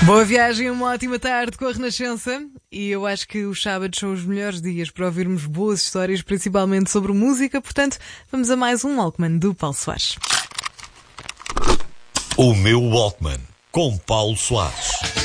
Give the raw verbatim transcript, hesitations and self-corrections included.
Boa viagem, uma ótima tarde com a Renascença. E eu acho que os sábados são os melhores dias para ouvirmos boas histórias, principalmente sobre música. Portanto, vamos a mais um Walkman do Paulo Soares. O meu Walkman, com Paulo Soares.